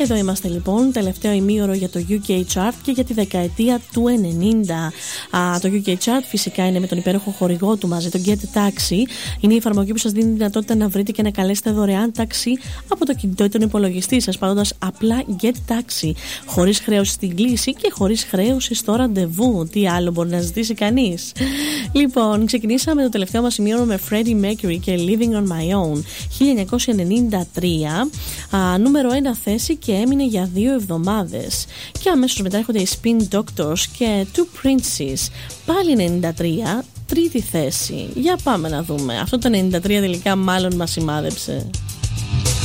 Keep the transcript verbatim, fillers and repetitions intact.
εδώ είμαστε λοιπόν, τελευταίο ημίωρο για το γιου κέι Chart και για τη δεκαετία του ενενήντα. Α, το γιου κέι Chart φυσικά είναι με τον υπέροχο χορηγό του μαζί, το Get Taxi. Είναι η εφαρμογή που σας δίνει τη δυνατότητα να βρείτε και να καλέσετε δωρεάν ταξί από το κινητό ή τον υπολογιστή σας, πατώντας απλά Get Taxi. Χωρίς χρέωση στην κλήση και χωρίς χρέωση στο ραντεβού. Τι άλλο μπορεί να ζητήσει κανείς? Λοιπόν, ξεκινήσαμε το τελευταίο μας ημίωρο με Freddie Mercury και Living on My Own, χίλια εννιακόσια ενενήντα τρία, α, νούμερο ένα θέση και έμεινε για δύο εβδομάδες. Και αμέσως μετά έρχονται οι Spin Doctors και Two Princes, πάλι ενενήντα τρία, τρίτη θέση. Για πάμε να δούμε. Αυτό το ενενήντα τρία τελικά μάλλον μας σημάδεψε.